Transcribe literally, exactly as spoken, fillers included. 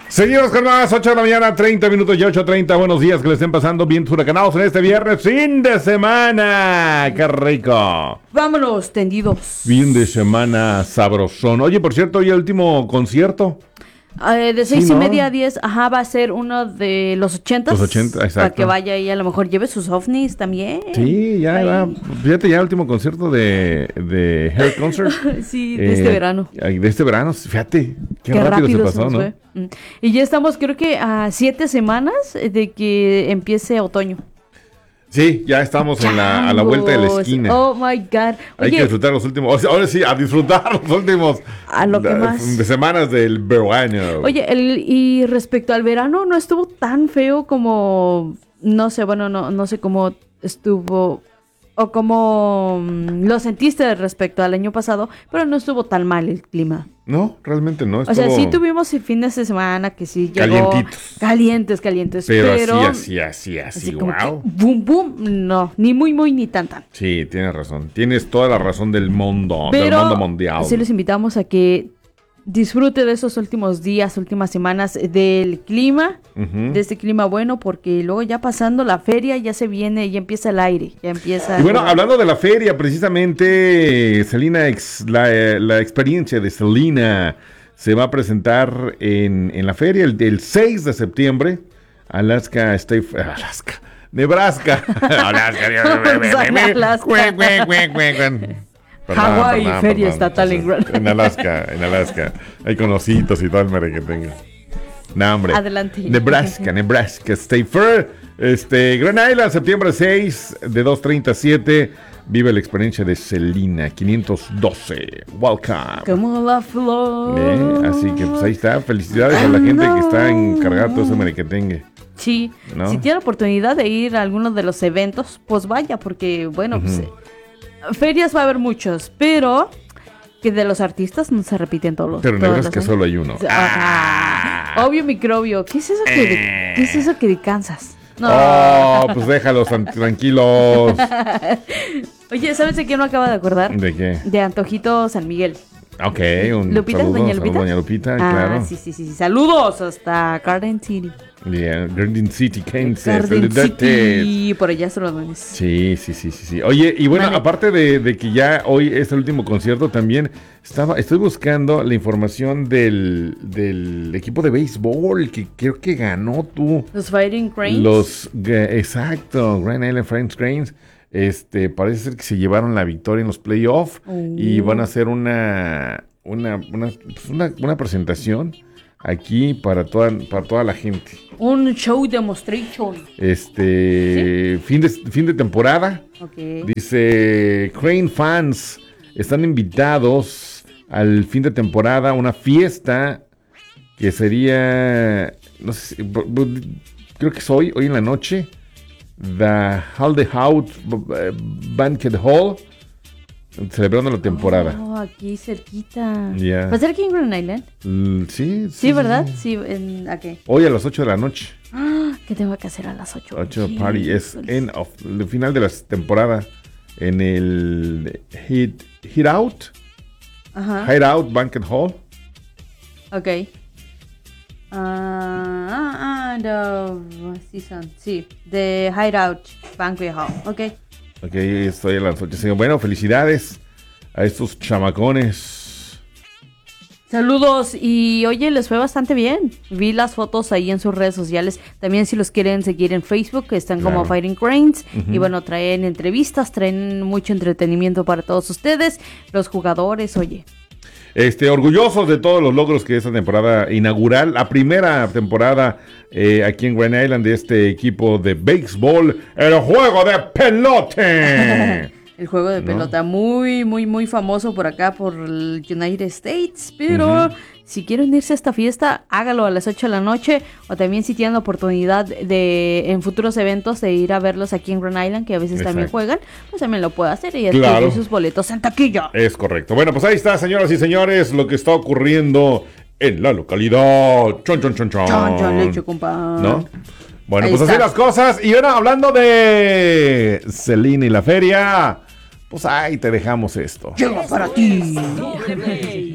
Seguimos con más, ocho de la mañana, treinta minutos y ocho treinta. Buenos días, que le estén pasando bien huracanados en este viernes, fin de semana. ¡Qué rico! Vámonos, tendidos. Fin de semana sabrosón. Oye, por cierto, hoy el último concierto. Eh, de seis Sí, y ¿no? media a diez, ajá, va a ser uno de los ochentas. Los ochenta, exacto. Para que vaya y a lo mejor lleve sus ovnis también. Sí, ya Ahí. va. Fíjate, ya el último concierto de, de Hair Concert. Sí, de este Eh, verano. De este verano, fíjate. Qué, Qué rápido, rápido se pasó, nos ¿no? fue. Mm. Y ya estamos, creo que a siete semanas de que empiece otoño. Sí, ya estamos en la, a la vuelta de la Changos. esquina. Oh my God. Hay Oye, que disfrutar los últimos. O sea, ahora sí, a disfrutar los últimos. A lo que de- más. de semanas del verano. Oye, el, y respecto al verano, no estuvo tan feo como, no sé, bueno, no, no sé cómo estuvo, o cómo mm, lo sentiste respecto al año pasado, pero no estuvo tan mal el clima. No, realmente no. O sea, estuvo- sí tuvimos fines de semana que sí llegó Calientitos. calientes, calientes, Pero, pero, así, así, así, así, así como wow. que boom, boom, no, ni muy, muy, ni tan, tan. Sí, tienes razón. Tienes toda la razón del mundo, del Pero mundo mundial. sí les invitamos a que disfrute de esos últimos días, últimas semanas del clima, Ujú. de este clima bueno, porque luego ya pasando la feria ya se viene, ya empieza el aire, ya empieza... Y bueno, hablando de la feria, precisamente, Selena, ex- la, eh, la experiencia de Selena se va a presentar en, en la feria el, el seis de septiembre. Alaska State... Alaska. Nebraska. Alaska. Alaska. Cuen, cuen, cuen, cuen, cuen. Perdón, Hawái, perdón, Feria perdón. Estatal en Gran- En Alaska, en Alaska. Hay con ositos y todo el mere que tenga. No, hombre. Adelante. Nebraska, Nebraska State Fair. Este, Grand Island, septiembre seis, de dos treinta a siete. Vive la experiencia de Selena, quinientos doce. Welcome. Como la flor. Eh, así que pues ahí está. Felicidades a la gente que está encargada de todo ese merequetengue. Sí, ¿No? si tiene la oportunidad de ir a alguno de los eventos, pues vaya, porque bueno, pues, eh, ferias va a haber muchos, pero que de los artistas no se repiten todos los Pero en todos Nebraska los solo hay uno. Ah, Obvio microbio. ¿Qué es eso que de, ¿qué es eso que de Kansas? No. Oh, pues déjalos tan- tranquilos. Oye, ¿sabes de quién me acaba de acordar? ¿De qué? De Antojito San Miguel. Ok, un Lupita, saludo, doña saludo, Lupita. doña Lupita, Ah, claro. sí, sí, sí, sí. Saludos hasta Garden City. Yeah, Garden City, Kansas. Garden Felicidades. City, por allá son los dones. Sí, sí, sí, sí, sí. Oye, y bueno, Vale. aparte de, de que ya hoy es el último concierto, también estaba, estoy buscando la información del, del equipo de béisbol que creo que ganó tú. Los Fighting Cranes. Los, ge- exacto, Grand Island French Cranes. Este, parece ser que se llevaron la victoria en los playoffs y Oh. van a hacer una, una, una, pues una, una presentación aquí para toda, para toda la gente. Un show demonstration. Este, fin de, fin de temporada. Ok. Dice, Crane fans están invitados al fin de temporada, una fiesta que sería, no sé, si- bu- bu- creo que es hoy, hoy en la noche, The Haldehout Banquet Hall, celebrando la temporada. Oh, aquí cerquita. Ya. ¿Va a ser aquí en Grand Island? Mm, sí, sí, Sí, ¿verdad? Sí, en, ¿a qué? Hoy a las ocho de la noche. Ah, ¿qué tengo que hacer a las ocho? ocho Party es end of, el final de la temporada en el Hit, Hit Out, Ajá. Hideout Banquet Hall. Ok. Ah, ah, ah, the season. Sí, The Hideout Banquet Hall. Ok. Ok, estoy a las ocho. Bueno, felicidades a estos chamacones. Saludos y oye, les fue bastante bien. Vi las fotos ahí en sus redes sociales. También si los quieren seguir en Facebook, que están como Claro. Fighting Cranes. Ujú. Y bueno, traen entrevistas, traen mucho entretenimiento para todos ustedes. Los jugadores, oye. Este, orgullosos de todos los logros que esta temporada inaugural, la primera temporada eh, aquí en Grand Island de este equipo de béisbol, el juego de pelote. El juego de ¿No? pelota muy, muy, muy famoso por acá, por el United States. Pero Ujú. si quieren irse a esta fiesta, hágalo a las ocho de la noche. O también si tienen la oportunidad de, en futuros eventos, de ir a verlos aquí en Grand Island, que a veces también Exacto. juegan, pues también lo puede hacer y Claro. adquirir sus boletos en taquilla. Es correcto. Bueno, pues ahí está, señoras y señores, lo que está ocurriendo en la localidad. Chon, chon, chon, chon. Chon, chon, leche, compa. ¿No? Bueno, Ahí pues así está. las cosas. Y ahora hablando de Selena y la feria, pues ahí te dejamos esto. Llega para ti. Doble play.